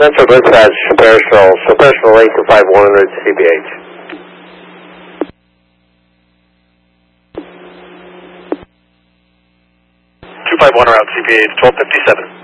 Central Dispatch, Peristal 825-100 CBH. 251 route CPH 1257.